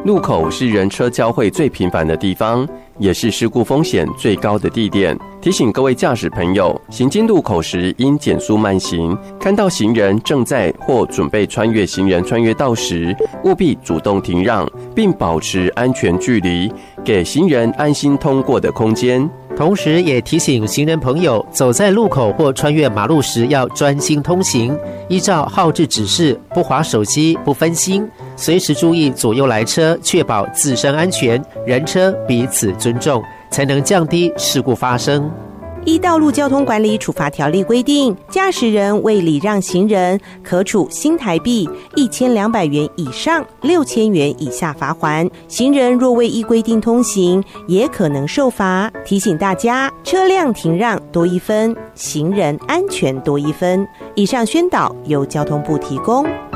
路口是人车交汇最频繁的地方，也是事故风险最高的地点。提醒各位驾驶朋友，行经路口时应减速慢行，看到行人正在或准备穿越行人穿越道时，务必主动停让，并保持安全距离，给行人安心通过的空间。 同时也提醒行人朋友，走在路口或穿越马路时要专心通行，依照号志指示，不滑手机，不分心，随时注意左右来车，确保自身安全，人车彼此尊重，才能降低事故发生。 依道路交通管理处罚条例规定，驾驶人为礼让行人，可处新台币1200元以上6000元以下罚锾。行人若未依规定通行，也可能受罚。提醒大家，车辆停让多1分，行人安全多1分。以上宣导由交通部提供。